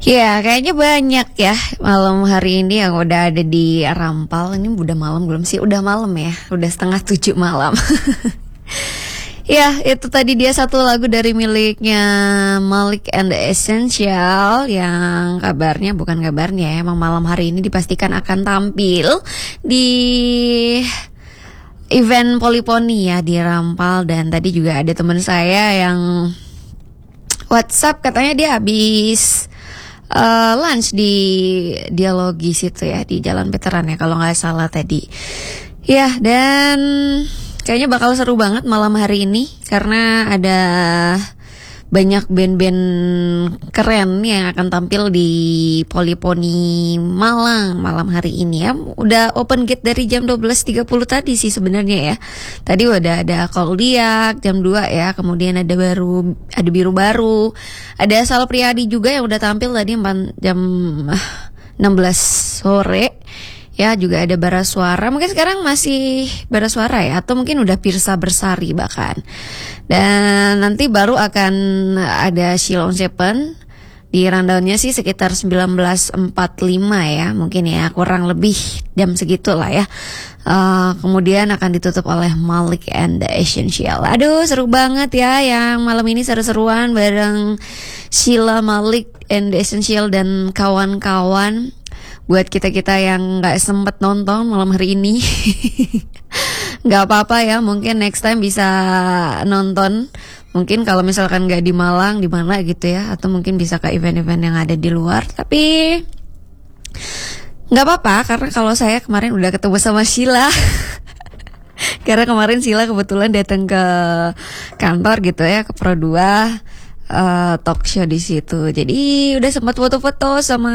Ya, kayaknya banyak ya malam hari ini yang udah ada di Rampal. Ini udah malam belum sih? Udah malam ya, udah 6:30 malam. Ya, itu tadi dia satu lagu dari miliknya Malik and the Essential yang bukan kabarnya ya, emang malam hari ini dipastikan akan tampil di event Poliponi ya di Rampal. Dan tadi juga ada teman saya yang WhatsApp katanya dia habis lunch di Dialogis itu ya, di Jalan Veteran ya kalau nggak salah tadi. Ya, dan kayaknya bakal seru banget malam hari ini karena ada banyak band-band keren yang akan tampil di Poliponi Malang malam hari ini ya. Udah open gate dari jam 12.30 tadi sih sebenarnya ya. Tadi udah ada Koldiak jam 2 ya, kemudian ada Biru Baru. Ada Sal Priadi juga yang udah tampil tadi jam 16 sore. Ya, juga ada Bara Suara. Mungkin sekarang masih Bara Suara ya, atau mungkin udah Pirsa Bersari bahkan. Dan nanti baru akan ada Sheila on Seven. Di rundownnya sih sekitar 19.45 ya, mungkin ya, kurang lebih jam segitu lah ya. Kemudian akan ditutup oleh Malik and the Essential. Aduh, seru banget ya yang malam ini, seru-seruan bareng Sheila, Malik and the Essential dan kawan-kawan. Buat kita-kita yang gak sempet nonton malam hari ini gak apa-apa ya, mungkin next time bisa nonton. Mungkin kalau misalkan gak di Malang, di mana gitu ya, atau mungkin bisa ke event-event yang ada di luar. Tapi gak apa-apa, karena kalau saya kemarin udah ketemu sama Sheila karena kemarin Sheila kebetulan datang ke kantor gitu ya, ke Pro 2 talk show di situ. Jadi udah sempat foto-foto sama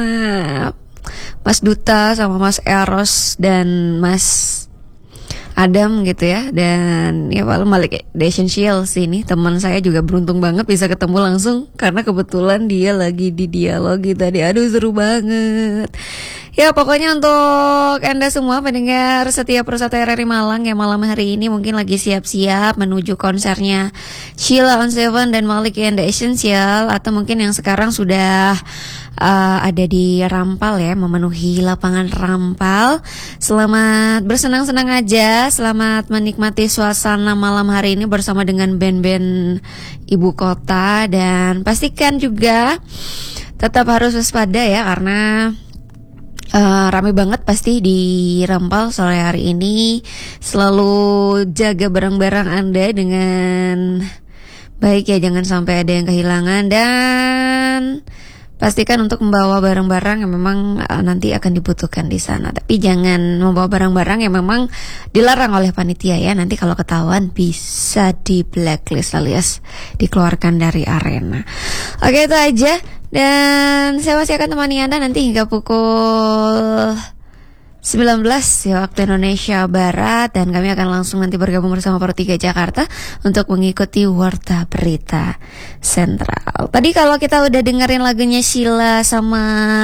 Mas Duta, sama Mas Eros dan Mas Adam gitu ya. Dan ya Pak Malik The Essential sih, ini teman saya juga beruntung banget bisa ketemu langsung karena kebetulan dia lagi di Dialogi tadi. Aduh, seru banget. Ya, pokoknya untuk Anda semua pendengar setiap Persatu RRI Malang yang malam hari ini mungkin lagi siap-siap menuju konsernya Sheila on Seven dan Malik and the Essential, atau mungkin yang sekarang sudah ada di Rampal ya, memenuhi lapangan Rampal. Selamat bersenang-senang aja, selamat menikmati suasana malam hari ini bersama dengan band-band ibu kota. Dan pastikan juga tetap harus waspada ya, karena rame banget pasti di Rampal sore hari ini. Selalu jaga barang-barang Anda dengan baik ya, jangan sampai ada yang kehilangan. Dan pastikan untuk membawa barang-barang yang memang nanti akan dibutuhkan di sana. Tapi jangan membawa barang-barang yang memang dilarang oleh panitia ya. Nanti kalau ketahuan bisa di blacklist alias dikeluarkan dari arena. Oke, itu aja. Dan saya masih akan temani Anda nanti hingga pukul 19 ya waktu Indonesia Barat. Dan kami akan langsung nanti bergabung bersama Pro 3 Jakarta untuk mengikuti Warta Berita Sentral. Tadi kalau kita udah dengerin lagunya Sheila sama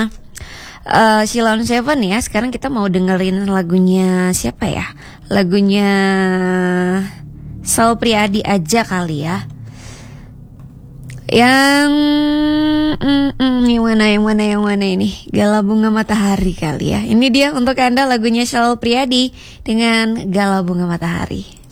Sheila on Seven ya, sekarang kita mau dengerin lagunya siapa ya? Lagunya Sal Priadi aja kali ya. Yang mana ini? Gala Bunga Matahari kali ya. Ini dia untuk Anda lagunya Sal Priadi dengan Gala Bunga Matahari.